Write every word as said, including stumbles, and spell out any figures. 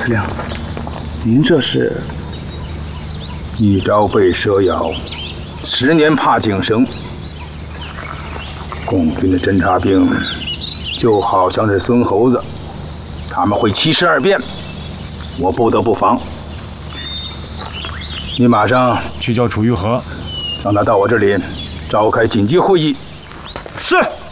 司令，您这是一朝被蛇咬，十年怕井绳。共军的侦察兵就好像是孙猴子，他们会七十二变，我不得不防。你马上去叫楚玉和， 让他到我这里召开紧急会议。 是。